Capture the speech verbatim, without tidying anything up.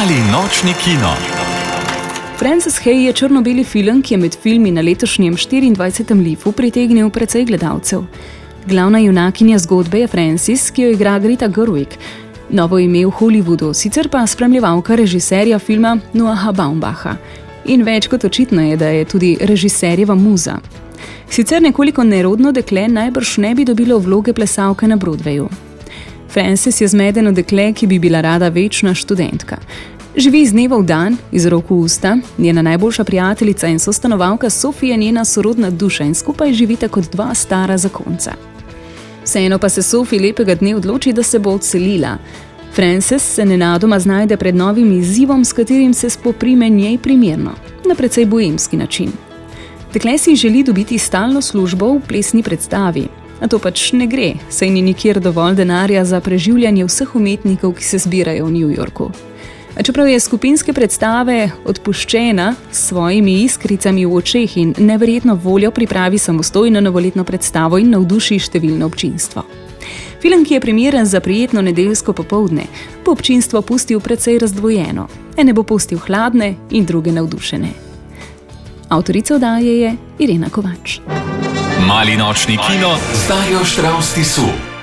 Mali nočni kino. Frances Hay je črno-beli film, ki je med filmi na letošnjem štiriindvajsetem lifu pritegnil precej gledalcev. Glavna junakinja zgodbe je Frances, ki jo igra Greta Gerwig, novo ime v Hollywoodu, sicer pa spremljevalka režiserja filma Noaha Baumbacha. In več kot očitno je, da je tudi režiserjeva muza. Sicer nekoliko nerodno dekle najbrž ne bi dobilo vloge plesalke na Broadwayu. Frances je zmedeno dekle, ki bi bila rada večna študentka. Živi iz dneva v dan, iz rok v usta, njena najboljša prijateljica in sostanovalka Sophie je njena sorodna duša in skupaj živita kot dva stara zakonca. Vseeno pa se Sophie lepega dne odloči, da se bo odselila. Frances se nenadoma znajde pred novim izzivom, s katerim se spoprime njej primerno, na precej boemski način. Dekle si želi dobiti stalno službo v plesni predstavi, a to pač ne gre, saj ni nikjer dovolj denarja za preživljanje vseh umetnikov, ki se zbirajo v New Yorku. A čeprav je skupinske predstave odpuščena, s svojimi iskricami v očeh in neverjetno voljo pripravi samostojno novoletno predstavo in navduši številno občinstvo. Film, ki je primeren za prijetno nedeljsko popoldne, bo občinstvo pustil precej razdvojeno. Ene bo pustil hladne in druge navdušene. Avtorica oddaje je Irena Kovač. Mali nočni kino z Darjo Štravs Tisu.